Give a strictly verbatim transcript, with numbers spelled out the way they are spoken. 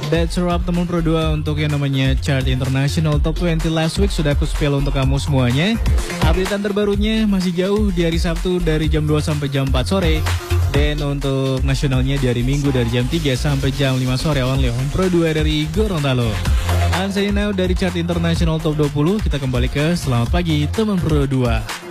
That's wrap teman Pro dua untuk yang namanya chart international top dua puluh last week. Sudah aku spill untuk kamu semuanya. Updatean terbarunya masih jauh di hari Sabtu dari jam dua sampai jam empat sore. Dan untuk nasionalnya dari Minggu dari jam tiga sampai jam lima sore only on Pro dua dari Gorontalo. And say now dari chart international top dua puluh kita kembali ke selamat pagi teman Pro dua.